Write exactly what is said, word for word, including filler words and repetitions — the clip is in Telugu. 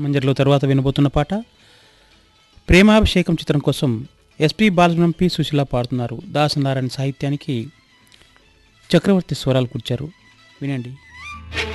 చిత్రమంజరిలో తర్వాత వినబోతున్న పాట ప్రేమాభిషేకం చిత్రం కోసం ఎస్పి బాలసుబ్రహ్మణ్యం పి సుశీల పాడుతున్నారు. దాసనారాయణ సాహిత్యానికి చక్రవర్తి స్వరాలు కూర్చారు. వినండి.